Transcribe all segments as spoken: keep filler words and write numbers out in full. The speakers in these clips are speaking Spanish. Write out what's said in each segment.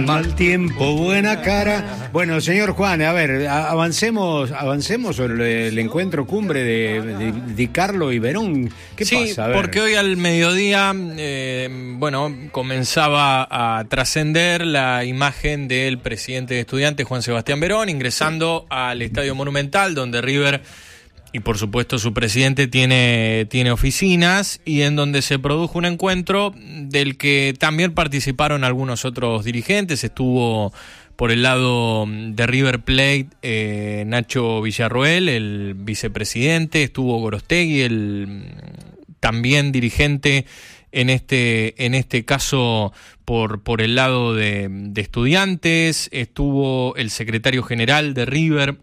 Mal tiempo, buena cara. Bueno, señor Juan, a ver, avancemos, avancemos sobre el encuentro cumbre de, de, de Carlo y Verón. ¿Qué sí, pasa? A ver. Porque hoy al mediodía, eh, bueno, comenzaba a trascender la imagen del presidente de Estudiantes, Juan Sebastián Verón, ingresando al Estadio Monumental, donde River y por supuesto su presidente tiene, tiene oficinas, y en donde se produjo un encuentro del que también participaron algunos otros dirigentes. Estuvo por el lado de River Plate eh, Nacho Villarroel, el vicepresidente, estuvo Gorostegui, el también dirigente en este, en este caso por, por el lado de, de Estudiantes, estuvo el secretario general de River,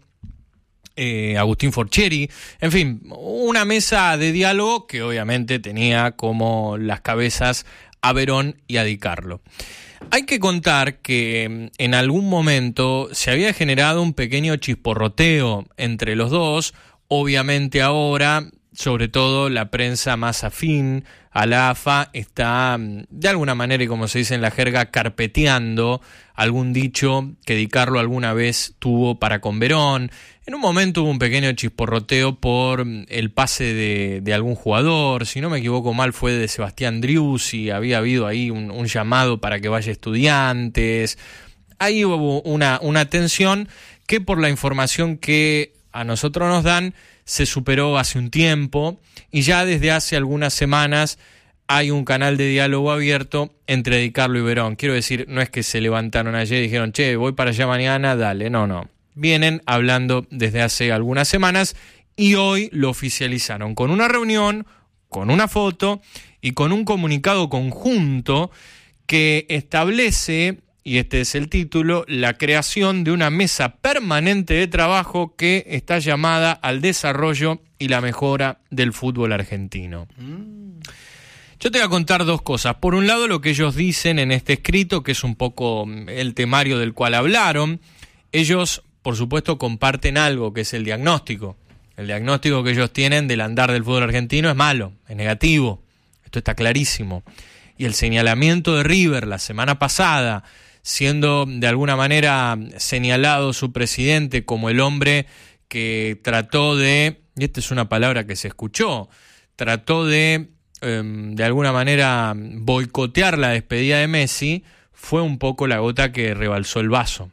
Eh, Agustín Forcheri, en fin, una mesa de diálogo que obviamente tenía como las cabezas a Verón y a Di Carlo. Hay que contar que en algún momento se había generado un pequeño chisporroteo entre los dos. Obviamente ahora, sobre todo la prensa más afín a la A F A está de alguna manera, y como se dice en la jerga, carpeteando algún dicho que Di Carlo alguna vez tuvo para con Verón. En un momento hubo un pequeño chisporroteo por el pase de, de algún jugador, si no me equivoco mal fue de Sebastián Driussi, había habido ahí un, un llamado para que vaya Estudiantes. Ahí hubo una, una tensión que, por la información que a nosotros nos dan, se superó hace un tiempo, y ya desde hace algunas semanas hay un canal de diálogo abierto entre Di Carlo y Verón. Quiero decir, no es que se levantaron ayer y dijeron, che, voy para allá mañana, dale, no, no. Vienen hablando desde hace algunas semanas y hoy lo oficializaron con una reunión, con una foto y con un comunicado conjunto que establece, y este es el título, la creación de una mesa permanente de trabajo que está llamada al desarrollo y la mejora del fútbol argentino. Mm. Yo te voy a contar dos cosas. Por un lado, lo que ellos dicen en este escrito, que es un poco el temario del cual hablaron. Ellos, por supuesto, comparten algo, que es el diagnóstico. El diagnóstico que ellos tienen del andar del fútbol argentino es malo, es negativo. Esto está clarísimo. Y el señalamiento de River la semana pasada, siendo de alguna manera señalado su presidente como el hombre que trató de, y esta es una palabra que se escuchó, trató de, eh, de alguna manera boicotear la despedida de Messi, fue un poco la gota que rebalsó el vaso.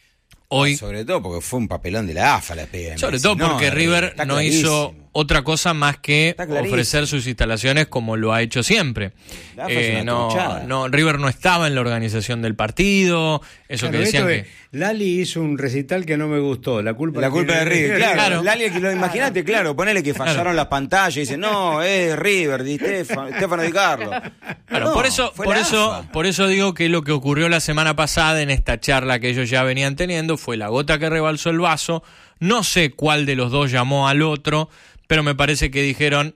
Hoy, no, sobre todo porque fue un papelón de la A F A la despedida de sobre Messi. todo porque no, River no clarísimo. hizo otra cosa más que ofrecer sus instalaciones como lo ha hecho siempre. Eh, no, no, River no estaba en la organización del partido, eso claro, que decían que... Lali hizo un recital que no me gustó, la culpa, la culpa de River, claro, claro. Lali, que lo imagínate, claro, ponele que fallaron claro. las pantallas y dicen, no, es River, Di Stefano, Stefano Di Carlo. Claro, no, por eso, por eso, por eso digo que lo que ocurrió la semana pasada en esta charla que ellos ya venían teniendo fue la gota que rebalsó el vaso. No sé cuál de los dos llamó al otro, pero me parece que dijeron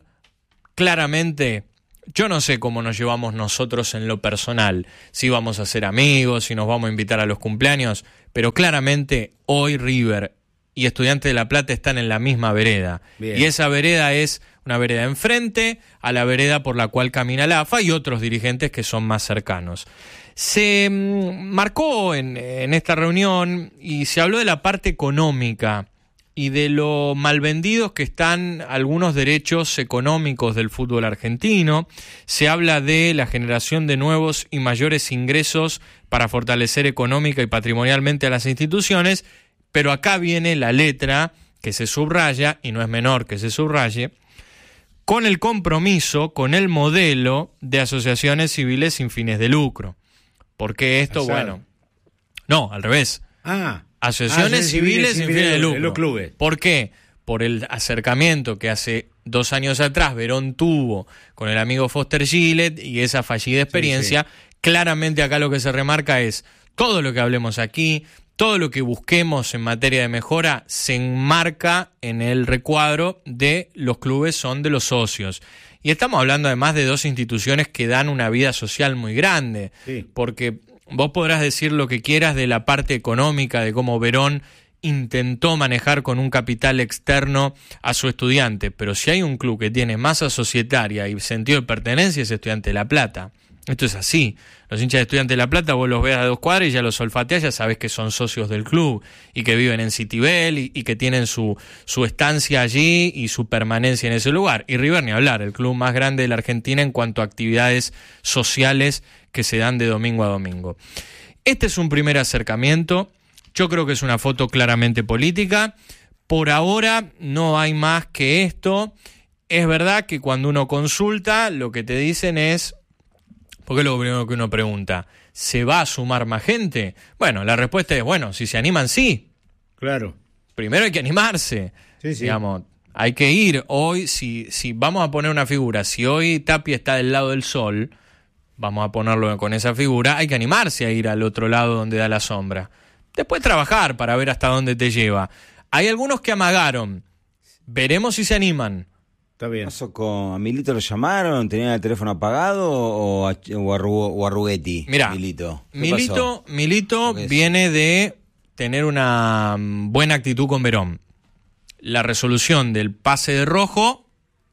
claramente, yo no sé cómo nos llevamos nosotros en lo personal, si vamos a ser amigos, si nos vamos a invitar a los cumpleaños, pero claramente hoy River y Estudiantes de La Plata están en la misma vereda. Bien. Y esa vereda es una vereda enfrente a la vereda por la cual camina la A F A y otros dirigentes que son más cercanos. Se marcó en, en esta reunión y se habló de la parte económica y de lo mal vendidos que están algunos derechos económicos del fútbol argentino. Se habla de la generación de nuevos y mayores ingresos para fortalecer económica y patrimonialmente a las instituciones, pero acá viene la letra que se subraya, y no es menor que se subraye, con el compromiso, con el modelo de asociaciones civiles sin fines de lucro. Porque esto, Asado. bueno, no, al revés. Ah. Asociaciones ah, civiles sin fines de lucro. En los clubes. ¿Por qué? Por el acercamiento que hace dos años atrás Verón tuvo con el amigo Foster Gillett y esa fallida experiencia. Sí, sí. Claramente acá lo que se remarca es todo lo que hablemos aquí, todo lo que busquemos en materia de mejora se enmarca en el recuadro de los clubes son de los socios. Y estamos hablando además de dos instituciones que dan una vida social muy grande, sí. porque vos podrás decir lo que quieras de la parte económica, de cómo Verón intentó manejar con un capital externo a su Estudiante, pero si hay un club que tiene masa societaria y sentido de pertenencia es Estudiante de La Plata. Esto es así. Los hinchas de Estudiantes de La Plata, vos los ves a dos cuadras y ya los olfateás, ya sabés que son socios del club y que viven en Citibel y, y que tienen su, su estancia allí y su permanencia en ese lugar. Y River ni hablar, el club más grande de la Argentina en cuanto a actividades sociales que se dan de domingo a domingo. Este es un primer acercamiento. Yo creo que es una foto claramente política. Por ahora no hay más que esto. Es verdad que cuando uno consulta, lo que te dicen es, porque es lo primero que uno pregunta, ¿se va a sumar más gente? Bueno, la respuesta es, bueno, si se animan, sí. Claro. Primero hay que animarse. Sí, sí. Digamos, hay que ir. Hoy, si, si vamos a poner una figura, si hoy Tapia está del lado del sol, vamos a ponerlo con esa figura, hay que animarse a ir al otro lado donde da la sombra. Después trabajar para ver hasta dónde te lleva. Hay algunos que amagaron. Veremos si se animan. Está bien. ¿Qué pasó con a Milito? ¿Lo llamaron? ¿Tenían el teléfono apagado o a, o a, Ru, o a Rugetti? Mirá, Milito, Milito, Milito viene de tener una buena actitud con Verón. La resolución del pase de rojo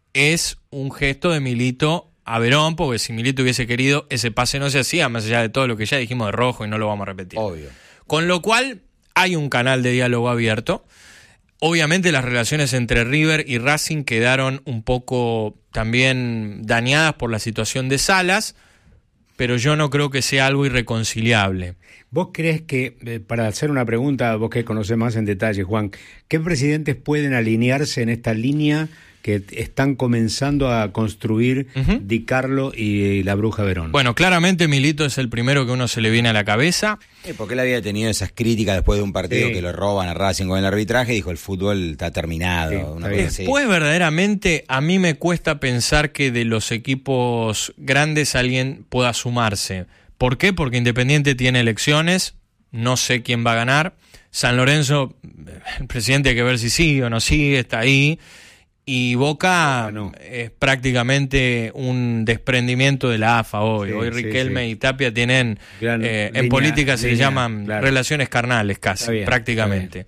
es un gesto de Milito a Verón, porque si Milito hubiese querido, ese pase no se hacía, más allá de todo lo que ya dijimos de rojo y no lo vamos a repetir. Obvio. Con lo cual, hay un canal de diálogo abierto. Obviamente las relaciones entre River y Racing quedaron un poco también dañadas por la situación de Salas, pero yo no creo que sea algo irreconciliable. ¿Vos crees que, eh, para hacer una pregunta, vos que conocés más en detalle, Juan, ¿qué presidentes pueden alinearse en esta línea que están comenzando a construir uh-huh. Di Carlo y la Bruja Verón? Bueno, claramente Milito es el primero que uno se le viene a la cabeza. Sí, porque él había tenido esas críticas después de un partido sí. que lo roban a Racing con el arbitraje, dijo el fútbol está terminado. Sí, una está cosa Después así. verdaderamente a mí me cuesta pensar que de los equipos grandes alguien pueda sumarse. ¿Por qué? Porque Independiente tiene elecciones, no sé quién va a ganar. San Lorenzo, el presidente hay que ver si sigue o no sigue, está ahí. Y Boca no. es prácticamente un desprendimiento de la A F A hoy. Sí, hoy Riquelme sí, sí. y Tapia tienen, eh, en política se línea, llaman claro. relaciones carnales casi, bien, prácticamente.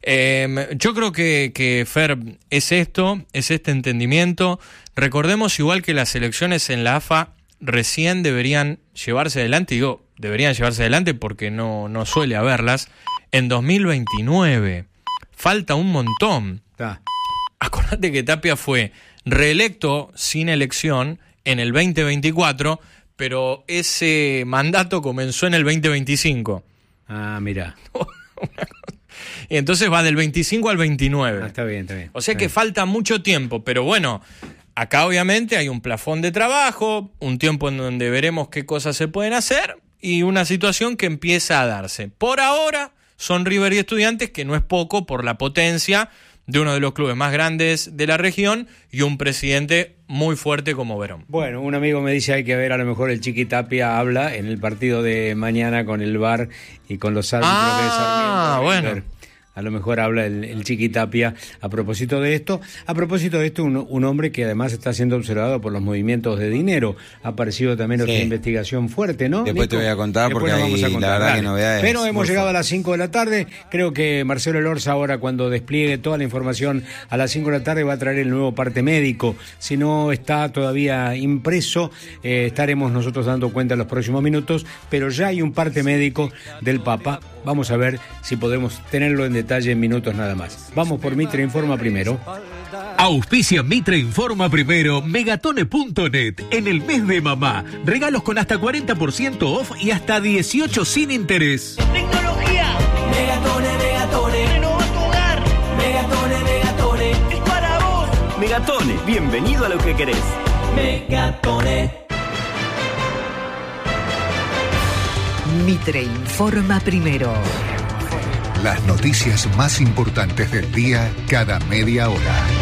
Eh, yo creo que, que Fer es esto, es este entendimiento. Recordemos igual que las elecciones en la A F A recién deberían llevarse adelante, digo, deberían llevarse adelante porque no, no suele haberlas, en dos mil veintinueve. Falta un montón. Está. Acordate que Tapia fue reelecto sin elección en el veinte veinticuatro, pero ese mandato comenzó en el veinte veinticinco. Ah, mira. Y entonces va del veinticinco al veintinueve. Ah, está bien, está bien. O sea está que bien. falta mucho tiempo, pero bueno, acá obviamente hay un plafón de trabajo, un tiempo en donde veremos qué cosas se pueden hacer y una situación que empieza a darse. Por ahora son River y Estudiantes, que no es poco por la potencia de uno de los clubes más grandes de la región y un presidente muy fuerte como Verón. Bueno, un amigo me dice hay que ver, a lo mejor el Chiqui Tapia habla en el partido de mañana con el V A R y con los árbitros ah, de Sarmiento. Bueno. A lo mejor habla el, el Chiqui Tapia a propósito de esto. A propósito de esto, un, un hombre que además está siendo observado por los movimientos de dinero. Ha aparecido también sí. otra investigación fuerte, ¿no? Después Nico? Te voy a contar Después porque hay, vamos a contar. La verdad que novedades. Pero hemos Por llegado favor. a las cinco de la tarde. Creo que Marcelo Elorza ahora, cuando despliegue toda la información a las cinco de la tarde, va a traer el nuevo parte médico. Si no está todavía impreso, eh, estaremos nosotros dando cuenta en los próximos minutos. Pero ya hay un parte médico del Papa. Vamos a ver si podemos tenerlo en detalle en minutos nada más. Vamos por Mitre Informa primero. Auspicia Mitre Informa primero, megatone punto net. En el mes de mamá, regalos con hasta cuarenta por ciento off y hasta dieciocho sin interés. Tecnología. Megatone, Megatone. Renova tu hogar. Megatone, Megatone. Es para vos. Megatone, bienvenido a lo que querés. Megatone. Mitre Informa primero. Las noticias más importantes del día cada media hora.